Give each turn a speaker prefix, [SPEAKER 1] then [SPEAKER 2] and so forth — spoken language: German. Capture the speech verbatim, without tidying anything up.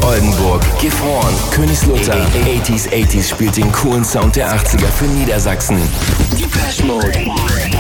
[SPEAKER 1] Oldenburg, Gifhorn, Königslutter. achtziger achtziger spielt den coolen Sound der achtziger für Niedersachsen. Depeche Mode.